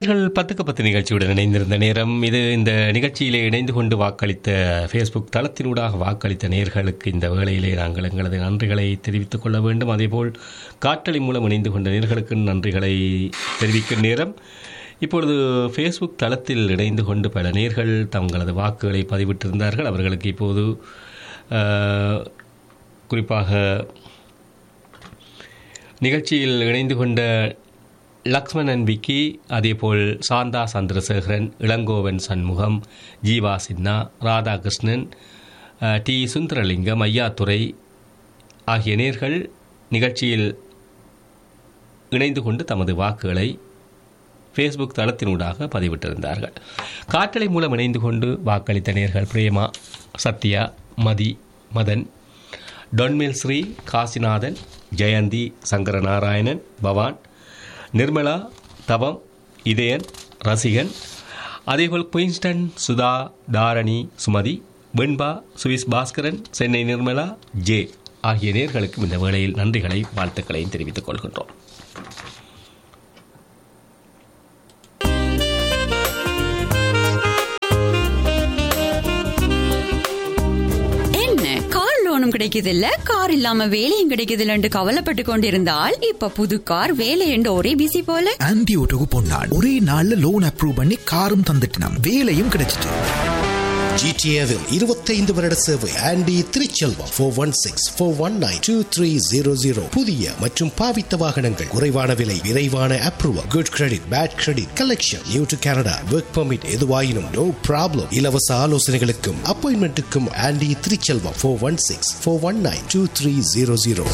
நேர்கள் 10:10 நிகழ்ச்சியுடன் இணைந்திருந்த நேரம் இது. இந்த நிகழ்ச்சியிலே இணைந்து கொண்டு வாக்களித்த ஃபேஸ்புக் தளத்தினூடாக வாக்களித்த நேர்களுக்கு இந்த வேளையிலே நாங்கள் எங்களது நன்றிகளை தெரிவித்துக் கொள்ள வேண்டும். அதேபோல் காற்றலை மூலம் இணைந்து கொண்ட நேர்களுக்கு நன்றிகளை தெரிவிக்கும் நேரம். இப்பொழுது ஃபேஸ்புக் தளத்தில் இணைந்து கொண்டு பல நேர்கள் தங்களது வாக்குகளை பதிவிட்டிருந்தார்கள். அவர்களுக்கு இப்போது குறிப்பாக நிகழ்ச்சியில் இணைந்து கொண்ட லக்ஷ்மணன் விக்கி, அதேபோல் சாந்தா சந்திரசேகரன், இளங்கோவன் சண்முகம், ஜீவா சின்னா, ராதாகிருஷ்ணன், டி சுந்தரலிங்கம், ஐயாத்துறை ஆகிய நேர்கள் நிகழ்ச்சியில் இணைந்து கொண்டு தமது வாக்குகளை ஃபேஸ்புக் தளத்தினூடாக பதிவிட்டிருந்தார்கள். காற்றலை மூலம் இணைந்து கொண்டு வாக்களித்த நேர்கள் பிரேமா, சத்யா, மதி, மதன், டொன்மேல் ஸ்ரீ, காசிநாதன், ஜெயந்தி, சங்கரநாராயணன், பவான், நிர்மலா, தவம், இதயன், ரசிகன், அதேபோல் குயின்ஸ்டன், சுதா, தாரணி, சுமதி, வெண்பா, சுவிஸ் பாஸ்கரன், சென்னை நிர்மலா, ஜே ஆகிய நேர்களுக்கும் இந்த வேளையில் நன்றிகளை வாழ்த்துக்களையும் தெரிவித்துக் கொள்கின்றோம். கிடைக்குது இல்ல, கார் இல்லாம வேலையும் கிடைக்குது இல்லன்னு கவலைப்பட்டு கொண்டிருந்தால் இப்ப புது கார் வேலை என்று ஒரே பிசி போல. ஆன்டி ஓட்டோக்கு போனாள், ஒரே நாள்ல லோன் அப்ரூவ் பண்ணி காரும் தந்துட்டோம், வேலையும் கிடைச்சிட்டு. ஜிடிஏவில் 25 வருட சேவை. ஆண்டி திருச்செல்வம் 416-419-2300. புதிய மற்றும் பாவித்த வாகனங்கள், குறைவான விலை, விரைவான approval, good credit, bad credit, collection, new to Canada, work permit, எதுவாயினும் நோ ப்ராப்ளம். இலவச ஆலோசனைகளுக்கும் அப்பாயின்மெண்ட்டுக்கும் ஆண்டி திருச்செல்வம் 416-419-2300.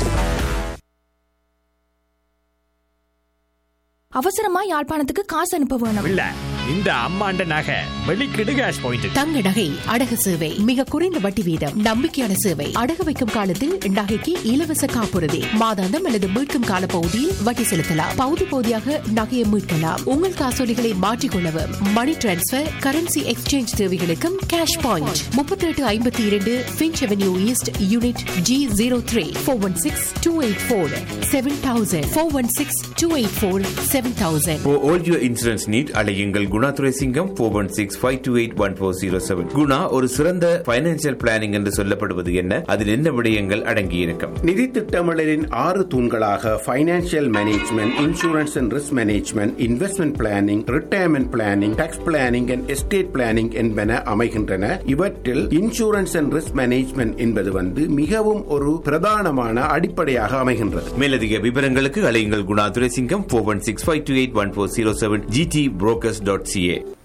அவசரமா யாழ்ப்பாணத்துக்கு காசு அனுப்ப வேணும். இல்ல, இந்த அம்மாண்ட நகை வெளிக்கிடு கேஷ் பாயிண்ட். தங்க நகை அடகு சேவை மிக குறைந்த வட்டி வீதம், நம்பிக்கையான சேவை. அடகு வைக்கும் காலத்தில் நகைக்கு இலவச காப்புறுதி, மாதாந்தம் அல்லது மீட்கும் கால பகுதியில் வட்டி செலுத்தலாம். பகுதி பகுதியாக நகையை மீட்கலாம். உங்கள் காசோலிகளை மாற்றிக்கொள்ளவும், மணி டிரான்ஸ்பர், கரன்சி எக்ஸ்சேஞ்ச் தேவைகளுக்கும் cash point. 3852 Finch Avenue East, Unit G03. 416-284-7000. 416-284-7000. For all your insurance need, அழையுங்கள் குணா துரைசிங்கம் 416-528-1407. குணா ஒரு சிறந்த பைனான்சியல் பிளானிங் என்று சொல்லப்படுவது என்ன, அதில் என்ன விடயங்கள் அடங்கியிருக்கும்? நிதி திட்டமிடலின் 6 தூண்களாக financial management, insurance and risk management, investment planning, retirement planning, tax planning and estate planning என்பன அமைகின்றன. இவற்றில் இன்சூரன்ஸ் அண்ட் ரிஸ்க் மேனேஜ்மெண்ட் என்பது மிகவும் ஒரு பிரதானமான அடிப்படையாக அமைகின்றது. மேலதிக விவரங்களுக்கு அழையுங்கள் குணா துரைசிங்கம் 416-528-1407. GTbrokers.ca.